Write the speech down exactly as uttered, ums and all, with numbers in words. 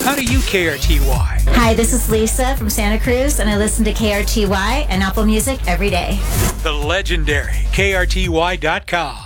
How do you K R T Y? Hi, this is Lisa from Santa Cruz, and I listen to K R T Y and Apple Music every day. The legendary K R T Y dot com.